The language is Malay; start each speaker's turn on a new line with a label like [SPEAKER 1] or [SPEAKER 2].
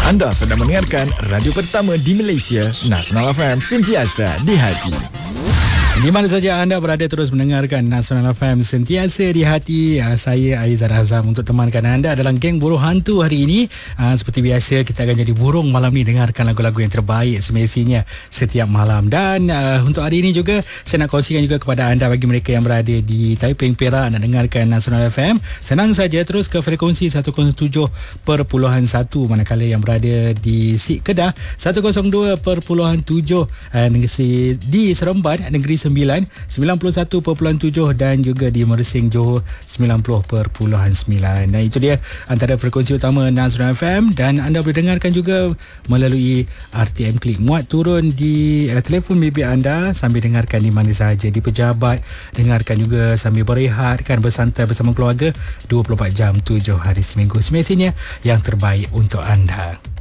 [SPEAKER 1] Anda sedang mendengarkan radio pertama di Malaysia, Nasional FM, sentiasa di hati.
[SPEAKER 2] Di mana saja anda berada, terus mendengarkan Nasional FM, sentiasa di hati. Saya Aizat Azam untuk temankan anda dalam geng burung hantu hari ini. Seperti biasa, kita akan jadi burung malam ni, dengarkan lagu-lagu yang terbaik semestinya setiap malam. Dan untuk hari ini juga saya nak kongsikan juga kepada anda, bagi mereka yang berada di Taiping, Perak, nak dengarkan Nasional FM, senang saja terus ke frekuensi 107.1, manakala yang berada di Sik Kedah 102.7, di Seremban Negeri 91.7, dan juga di Mersing Johor 90.9. Nah, itu dia antara frekuensi utama Nasional FM, dan anda boleh dengarkan juga melalui RTM Klik. Muat turun di telefon bimbit anda sambil dengarkan di mana sahaja, di pejabat, dengarkan juga sambil berehat, kan, bersantai bersama keluarga 24 jam 7 hari seminggu. Semestinya yang terbaik untuk anda.